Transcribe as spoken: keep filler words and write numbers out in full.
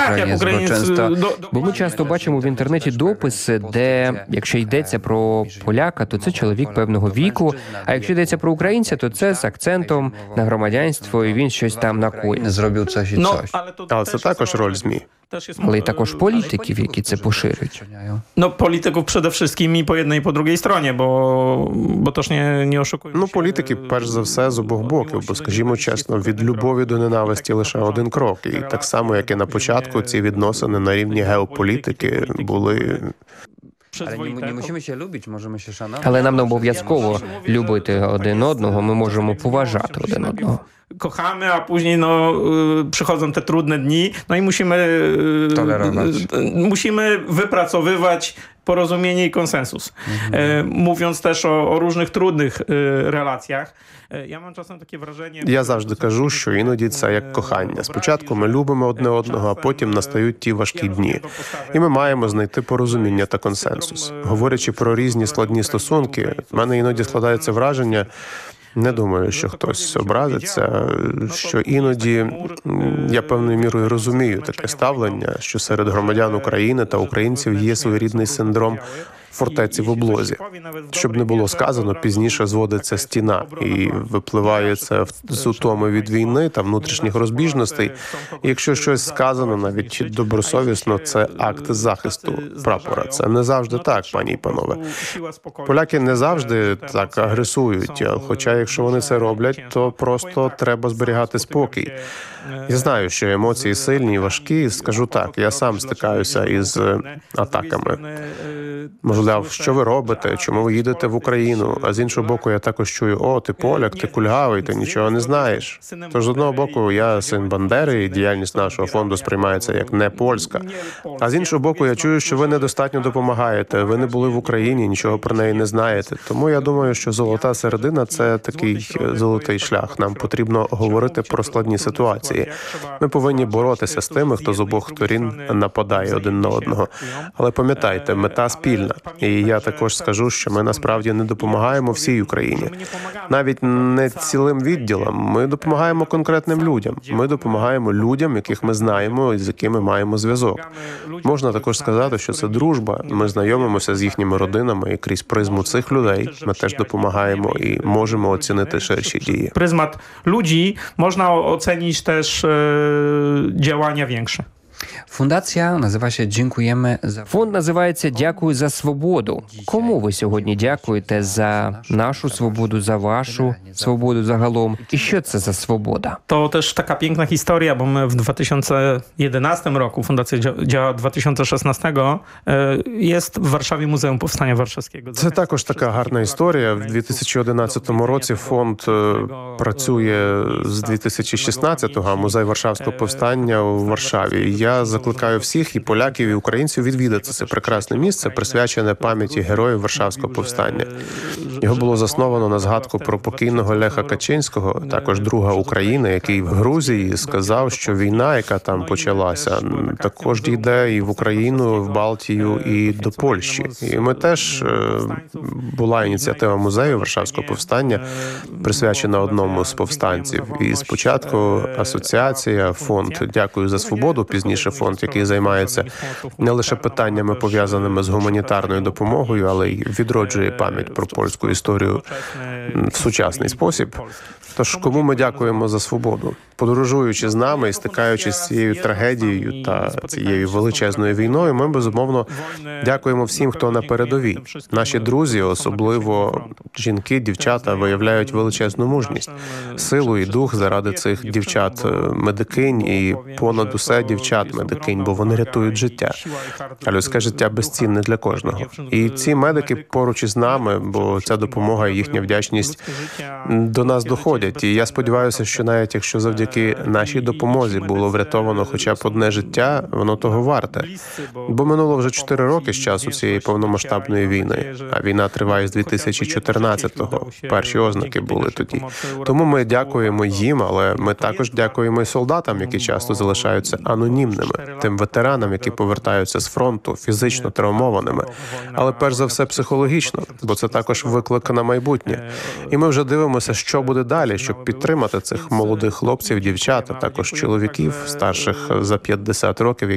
як українець... Бо ми часто бачимо в інтернеті дописи, де, якщо йдеться про поляка, то це чоловік певного віку, а якщо йдеться про українця, то це з акцентом на громадянство, і він щось там накоїв. Зробив coś і Ну, coś. але, тут Але це теж також є- роль ЗМІ. теж є- Але й також політиків, які це поширюють. No polityków przede wszystkim i po jednej i po drugiej stronie, bo, bo też nie, nie oszukujmy Ну, się. політики, перш за все, з обох боків, бо, скажімо чесно, від любові до ненависті лише один крок. І так само, як і на початку, ці відносини на рівні геополітики були... Але не, Przyzwoite. не мусимо ще любити, можемо ще шанувати. Але нам не обов'язково любити один одного, ми можемо поважати один одного. Kochamy, a później no, y, przychodzą te trudne dni, no i musimy, y, Tolerować. y, musimy wypracowywać porozumienie i konsensus. E, mówiąc też o, o różnych trudnych y, relacjach, e, ja mam czasem takie wrażenie... Я завжди кажу, що іноді це як кохання. Спочатку ми любимо одне одного, а потім настають ті важкі дні. І ми маємо знайти порозуміння та консенсус. Говорячи про різні складні стосунки, в мене іноді складається враження, не думаю, що хтось образиться, що іноді м, я певною мірою розумію таке ставлення, що серед громадян України та українців є своєрідний синдром фортеці в облозі. Щоб не було сказано, пізніше зводиться стіна і випливає це в- з утоми від війни та внутрішніх розбіжностей. І якщо щось сказано, навіть добросовісно, це акт захисту прапора. Це не завжди так, пані і панове. Поляки не завжди так агресують, а хоча якщо вони це роблять, то просто треба зберігати спокій. Я знаю, що емоції сильні і важкі, скажу так, я сам стикаюся із е, атаками. Мовляв, що ви робите, чому ви їдете в Україну? А з іншого боку, я також чую, о, ти поляк, ти кульгавий, ти нічого не знаєш. Тож, з одного боку, я син Бандери, і діяльність нашого фонду сприймається як не польська. А з іншого боку, я чую, що ви недостатньо допомагаєте, ви не були в Україні, нічого про неї не знаєте. Тому я думаю, що золота середина – це такий е, золотий шлях. Нам потрібно говорити про складні ситуації. Ми повинні боротися з тими, хто з обох сторін нападає один на одного. Але пам'ятайте, мета спільна. І я також скажу, що ми насправді не допомагаємо всій Україні. Навіть не цілим відділам. Ми допомагаємо конкретним людям. Ми допомагаємо людям, яких ми знаємо і з якими маємо зв'язок. Можна також сказати, що це дружба. Ми знайомимося з їхніми родинами, і крізь призму цих людей ми теж допомагаємо і можемо оцінити ширші дії. Pryzmat ludzi można o- ocenić też e, działania większe. Fundacja nazywa się Dziękujemy za... Фонд називається «Дякую за свободу». Кому ви сьогодні дякуєте за нашу свободу, за вашу свободу загалом? І що це за свобода? To też taka piękna historia, bo my w dwa tysiące jedenastym roku, fundacja dzia- działa od dwa tysiące szesnastego, e, jest w Warszawie Muzeum Powstania Warszawskiego. Це також така гарна історія. В дві тисячі одинадцятому році фонд е, працює з дві тисячі шістнадцятого, а музей Варшавського повстання у Варшаві. Я закликаю всіх, і поляків, і українців відвідати це прекрасне місце, присвячене пам'яті героїв Варшавського повстання. Його було засновано на згадку про покійного Леха Качинського, також друга України, який в Грузії сказав, що війна, яка там почалася, м, також дійде і в Україну, в Балтію, і до Польщі. І ми теж е, була ініціатива музею Варшавського повстання, присвячена одному з повстанців. І спочатку асоціація, фонд «Дякую за свободу», пізніше фонд, який займається не лише питаннями, пов'язаними з гуманітарною допомогою, але й відроджує пам'ять про польську історію в сучасний спосіб. Тож кому ми дякуємо за свободу? Подорожуючи з нами і стикаючись з цією трагедією та цією величезною війною, ми, безумовно, дякуємо всім, хто на передовій. Наші друзі, особливо жінки, дівчата, виявляють величезну мужність, силу і дух заради цих дівчат-медикинь і понад усе дівчат-медикинь, бо вони рятують життя. А людське життя безцінне для кожного. І ці медики поруч із нами, бо ця допомога і їхня вдячність до нас доходять. І я сподіваюся, що навіть якщо завдяки нашій допомозі було врятовано хоча б одне життя, воно того варте. Бо минуло вже чотири роки з часу цієї повномасштабної війни, а війна триває з дві тисячі чотирнадцятого. Перші ознаки були тоді. Тому ми дякуємо їм, але ми також дякуємо і солдатам, які часто залишаються анонімними, тим ветеранам, які повертаються з фронту, фізично травмованими, але перш за все психологічно, бо це також виклик на майбутнє. І ми вже дивимося, що буде далі, щоб підтримати цих молодих хлопців, дівчат, а також чоловіків, старших за п'ятдесят років,